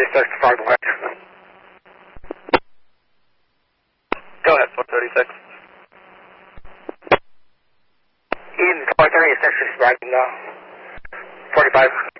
436 to Fargo Heights. Go ahead, 436. Ian, 436 is riding 45.